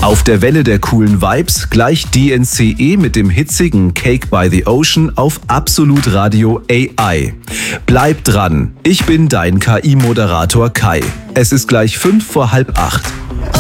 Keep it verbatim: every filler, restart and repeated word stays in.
Auf der Welle der coolen Vibes gleich D N C E mit dem hitzigen Cake by the Ocean auf Absolut Radio A I. Bleib dran, ich bin dein K I-Moderator Kai. Es ist gleich fünf vor halb acht.